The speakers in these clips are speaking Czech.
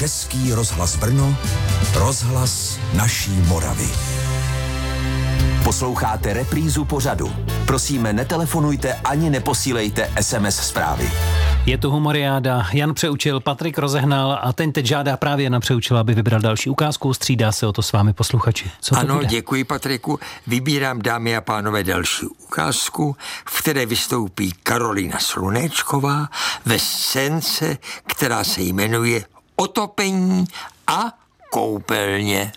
Český rozhlas Brno, rozhlas naší Moravy. Posloucháte reprízu pořadu. Prosíme, netelefonujte ani neposílejte SMS zprávy. Je tu humoriáda, Jan Přeučil, Patrik Rozehnal a ten teď žádá právě Jana Přeučila, aby vybral další ukázku, střídá se o to s vámi posluchači. Co to ano, bude? Děkuji Patriku, vybírám, dámy a pánové, další ukázku, v které vystoupí Karolína Slunečková ve scénce, která se jmenuje Otopení a koupelně.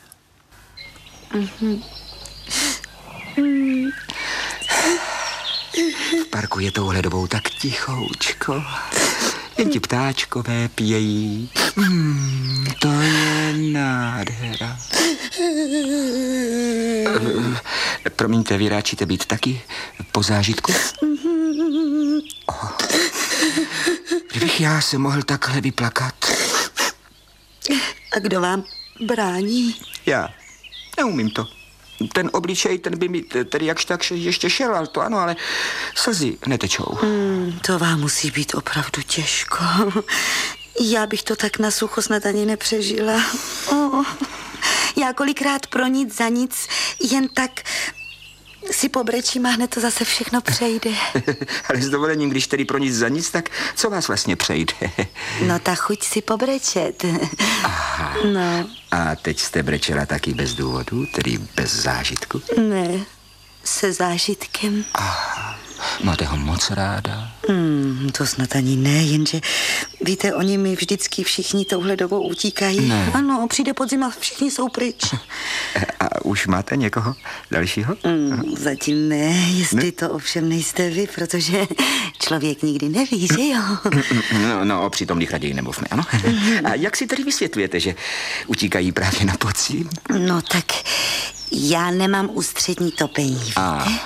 V parku je touhle dobou tak tichoučko. Jen ti ptáčkové pějí. To je nádhera. Promiňte, vy ráčíte být taky po zážitku? Kdybych já se mohl takhle vyplakat. A kdo vám brání? Já. Neumím to. Ten obličej, ten by mi tedy jakž tak ještě šel, ale to ano, ale slzy netečou. To vám musí být opravdu těžko. Já bych to tak na sucho snad ani nepřežila. Já kolikrát pro nic za nic jen tak si pobrečím a hned to zase všechno přejde. Ale s dovolením, když tedy pro nic za nic, tak co vás vlastně přejde? No ta chuť si pobrečet. Aha. No. A teď jste brečela taky bez důvodu, tedy bez zážitku? Ne, se zážitkem. Aha. Máte ho moc ráda? To snad ani ne, jenže víte, oni mi vždycky všichni touhle dobou utíkají. Ne. Ano, přijde podzim a všichni jsou pryč. A už máte někoho dalšího? Zatím ne, jestli to ovšem nejste vy, protože člověk nikdy neví, že jo? No, o přítomných raději nemluvme, ano? A jak si tedy vysvětlujete, že utíkají právě na podzim? No tak já nemám ústřední topení, víte?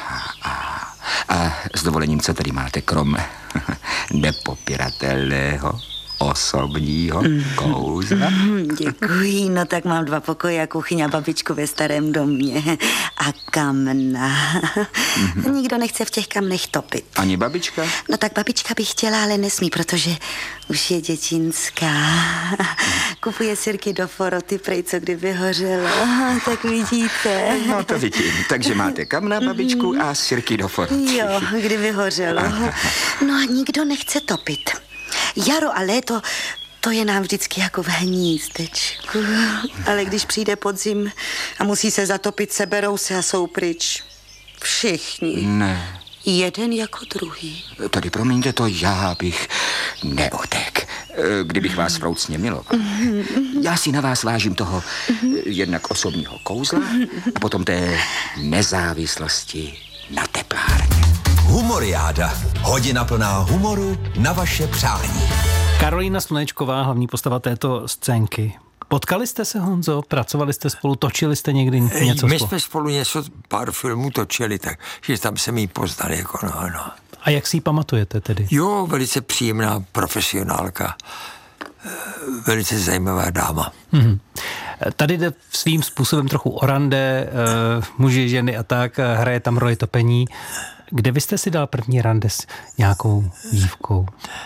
A s dovolením, co tady máte, krom nepopiratelného osobního kouzla? Děkuji, no tak mám 2 pokoje a kuchyň a babičku ve starém domě a kamna. Nikdo nechce v těch kamnech topit. Ani babička? No tak babička by chtěla, ale nesmí, protože už je dětinská. Kupuje sirky do foroty, prej co kdyby hořelo. Tak vidíte. No to vidím. Takže máte kamna, babičku a sirky do foroty. Jo, kdyby hořelo. No a nikdo nechce topit. Jaro a léto, to je nám vždycky jako v hnízdečku. Ale když přijde podzim a musí se zatopit, seberou se a jsou pryč. Všichni. Ne. Jeden jako druhý. Tady promiňte, to já bych neotek, kdybych vás vroucně miloval. Já si na vás vážím toho jednak osobního kouzla a potom té nezávislosti na teplárně. Humoriáda. Hodina plná humoru na vaše přání. Karolína Slunečková, hlavní postava této scénky. Potkali jste se, Honzo? Pracovali jste spolu? Točili jste někdy něco My jsme spolu pár filmů točili, takže tam jsem jí poznal, jako no. A jak si ji pamatujete tedy? Jo, velice příjemná profesionálka. Velice zajímavá dáma. Tady jde svým způsobem trochu o rande, muži, ženy a tak, hraje tam roli topení. Kde vy jste si dal první rande s nějakou dívkou?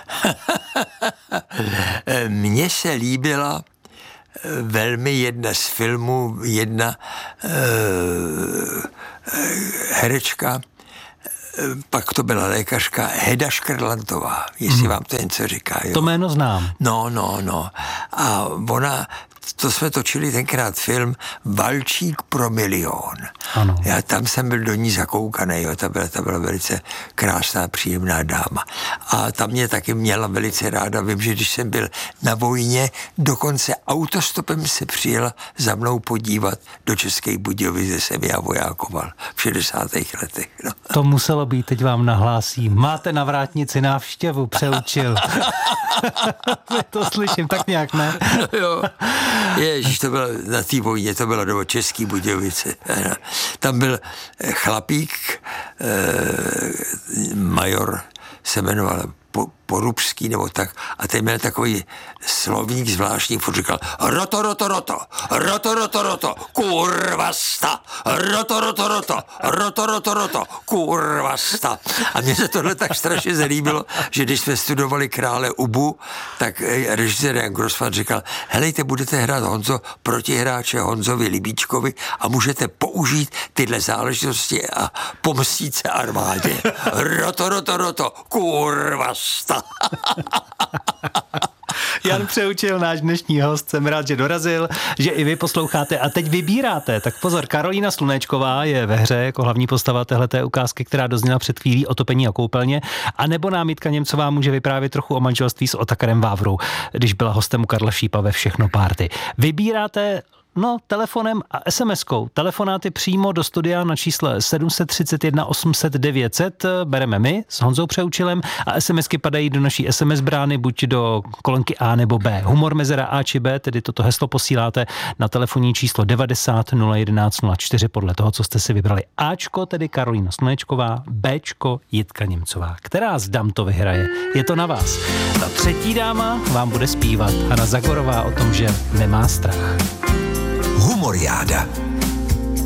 Mně se líbila velmi jedna z filmů, jedna herečka, pak to byla lékařka Heda Škrlantová, jestli vám to něco říká. Jo? To jméno znám. No. A ona, to jsme točili tenkrát film Valčík pro milion. Ano. Já tam jsem byl do ní zakoukaný, jo, ta byla velice krásná, příjemná dáma. A ta mě taky měla velice ráda. Vím, že když jsem byl na vojně, dokonce autostopem se přijela za mnou podívat do České Budějovice, kde jsem já vojákoval v 60. letech. No. To muselo být, teď vám nahlásí. Máte na vrátnici návštěvu, Přeučil. To slyším tak nějak, ne? No jo. Ježiš, to bylo na té vojně, to bylo do České Budějovice. Tam byl chlapík, major se jmenoval Porubský nebo tak, a ten měl takový slovník zvláštní, furt říkal roto, roto, roto, roto, roto, roto, kurvasta, roto, roto, roto, roto, roto, roto, kurvasta. A mně se tohle tak strašně zalíbilo, že když jsme studovali Krále Ubu, tak režisér Jan Grossman říkal, helejte, budete hrát protihráče Honzovi Libíčkovi a můžete použít tyhle záležitosti a pomstít se armádě. Roto, roto, roto, kurvasta. Jan Přeučil, náš dnešní host, jsem rád, že dorazil, že i vy posloucháte a teď vybíráte. Tak pozor, Karolína Slunečková je ve hře jako hlavní postava téhleté ukázky, která dozněla před chvílí o topení a koupelně, a nebo nám Jitka Němcová může vyprávět trochu o manželství s Otakarem Vávrou, když byla hostem u Karla Šípa ve Všechno Party. Vybíráte telefonem a SMS-kou. Telefonáty přímo do studia na čísle 731 800 900 bereme my s Honzou Přeučilem a SMSky padají do naší SMS brány buď do kolonky A nebo B. Humor mezera A či B, tedy toto heslo posíláte na telefonní číslo 90 011 04 podle toho, co jste si vybrali. Ačko, tedy Karolína Slunečková, Bčko Jitka Němcová. Která z dam to vyhraje? Je to na vás. Ta třetí dáma vám bude zpívat Hana Zagorová o tom, že nemá strach. Humoriáda.